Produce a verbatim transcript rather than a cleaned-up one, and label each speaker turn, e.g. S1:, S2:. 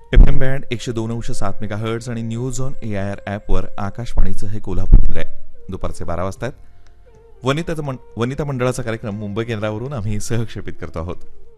S1: F M band एकशे दोन अंश सात मेगा हर्ट्स आणि news on A I R ॲपवर आकाशवाणीचं हे कोल्हापूर केंद्र आहे. दुपारचे बारा वाजतात. वनिता वनिता मंडळाचा कार्यक्रम मुंबई केंद्रावरून आम्ही सहक्षेपित करतो आहोत.